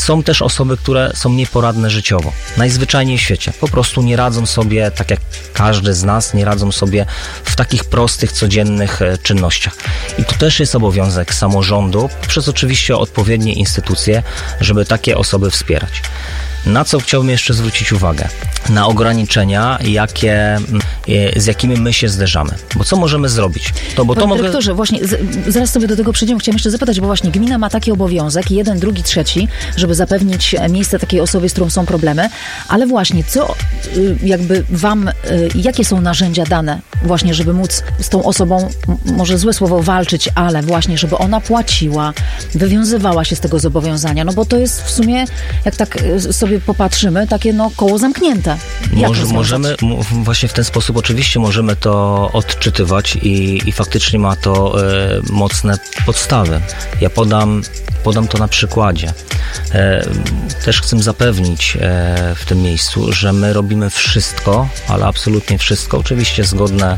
Są też osoby, które są nieporadne życiowo. Najzwyczajniej w świecie. Po prostu nie radzą sobie, tak jak każdy z nas, nie radzą sobie w takich prostych, codziennych czynnościach. I tu też jest obowiązek samorządu, przez oczywiście odpowiednie instytucje, żeby takie osoby wspierać. Na co chciałbym jeszcze zwrócić uwagę? Na ograniczenia, z jakimi my się zderzamy. Bo co możemy zrobić? Panie dyrektorze, właśnie zaraz sobie do tego przejdziemy. Chciałam jeszcze zapytać, bo właśnie gmina ma taki obowiązek, 1, 2, 3, żeby zapewnić miejsce takiej osobie, z którą są problemy, ale właśnie co jakie są narzędzia dane właśnie, żeby móc z tą osobą, może złe słowo, walczyć, ale właśnie, żeby ona płaciła, wywiązywała się z tego zobowiązania, no bo to jest w sumie, jak tak sobie popatrzymy, takie koło zamknięte. Możemy właśnie w ten sposób oczywiście możemy to odczytywać i faktycznie ma to mocne podstawy. Ja podam to na przykładzie. Też chcę zapewnić w tym miejscu, że my robimy wszystko, ale absolutnie wszystko, oczywiście zgodne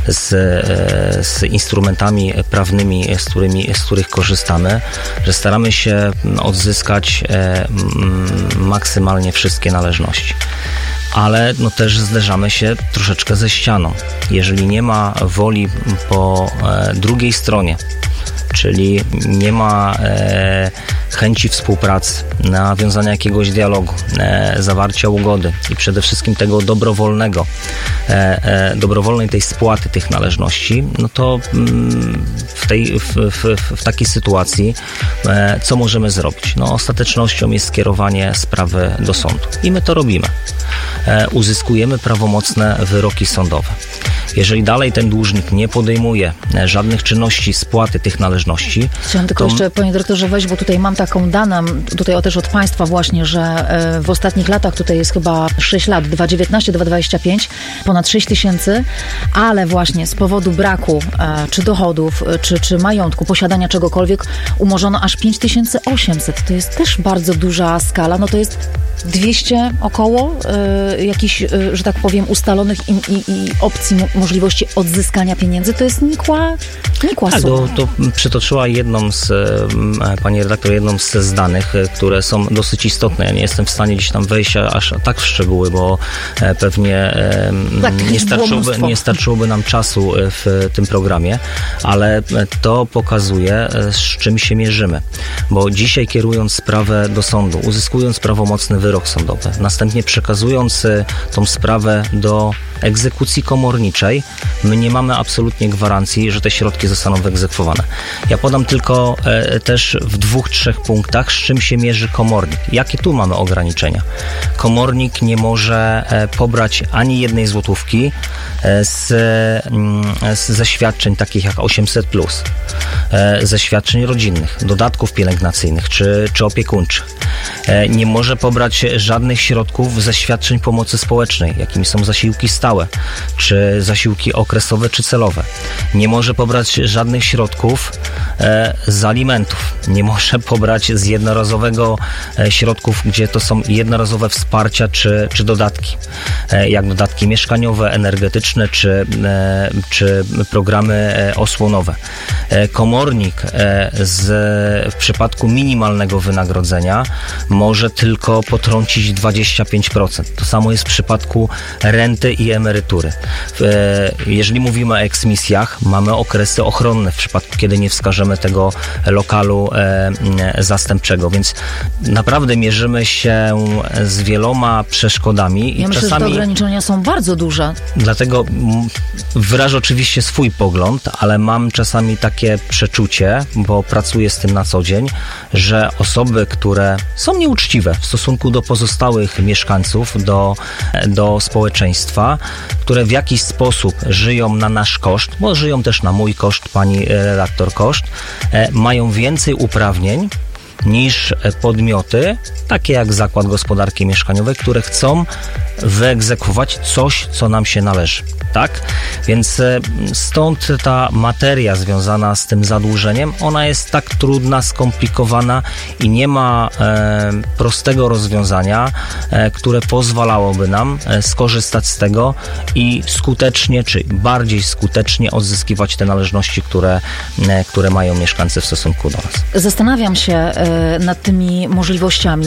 z instrumentami prawnymi, z których korzystamy, że staramy się odzyskać maksymalnie wszystkie należności. Ale też zderzamy się troszeczkę ze ścianą. Jeżeli nie ma woli po drugiej stronie, czyli nie ma chęci współpracy, nawiązania jakiegoś dialogu, zawarcia ugody i przede wszystkim tego dobrowolnej tej spłaty tych należności, no to w takiej sytuacji co możemy zrobić? No, ostatecznością jest skierowanie sprawy do sądu i my to robimy. Uzyskujemy prawomocne wyroki sądowe. Jeżeli dalej ten dłużnik nie podejmuje żadnych czynności spłaty tych należności... Chciałam tylko jeszcze, panie dyrektorze, wejść, bo tutaj mam taką daną, tutaj też od państwa właśnie, że w ostatnich latach, tutaj jest chyba 6 lat, 2019, 2025, ponad 6 000, ale właśnie z powodu braku czy dochodów, czy majątku, posiadania czegokolwiek, umorzono aż 5800. To jest też bardzo duża skala, no to jest 200 około jakichś, że tak powiem, ustalonych i opcji, możliwości odzyskania pieniędzy. To jest nikła suma. To przytoczyła pani redaktor, jedną z danych, które są dosyć istotne. Ja nie jestem w stanie gdzieś tam wejść aż tak w szczegóły, bo pewnie nie starczyłoby nam czasu w tym programie, ale to pokazuje, z czym się mierzymy. Bo dzisiaj, kierując sprawę do sądu, uzyskując prawomocny wyrok sądowy, następnie przekazując tą sprawę do egzekucji komorniczej, my nie mamy absolutnie gwarancji, że te środki zostaną wyegzekwowane. Ja podam tylko też w 2-3 punktach, z czym się mierzy komornik. Jakie tu mamy ograniczenia? Komornik nie może pobrać ani jednej złotówki ze świadczeń takich jak 800+, ze świadczeń rodzinnych, dodatków pielęgnacyjnych czy opiekuńczych. Nie może pobrać żadnych środków ze świadczeń pomocy społecznej, jakimi są zasiłki stałe, czy zasiłki okresowe czy celowe. Nie może pobrać żadnych środków z alimentów. Nie może pobrać z jednorazowego środków, gdzie to są jednorazowe wsparcia czy dodatki, jak dodatki mieszkaniowe, energetyczne czy programy osłonowe. Komornik w przypadku minimalnego wynagrodzenia może tylko potrącić 25%. To samo jest w przypadku renty i emerytury. Jeżeli mówimy o eksmisjach, mamy okresy ochronne w przypadku, kiedy nie wskażemy tego lokalu zastępczego, więc naprawdę mierzymy się z wieloma przeszkodami. Ja myślę, że te ograniczenia są bardzo duże. Dlatego wyrażę oczywiście swój pogląd, ale mam czasami takie przeczucie, bo pracuję z tym na co dzień, że osoby, które są nieuczciwe w stosunku do pozostałych mieszkańców, do społeczeństwa, które w jakiś sposób żyją na nasz koszt, bo żyją też na mój koszt, pani redaktor koszt, mają więcej uprawnień niż podmioty, takie jak Zakład Gospodarki Mieszkaniowej, które chcą wyegzekwować coś, co nam się należy. Tak? Więc stąd ta materia związana z tym zadłużeniem, ona jest tak trudna, skomplikowana i nie ma prostego rozwiązania, które pozwalałoby nam skorzystać z tego i skutecznie, czy bardziej skutecznie odzyskiwać te należności, które mają mieszkańcy w stosunku do nas. Zastanawiam się nad tymi możliwościami.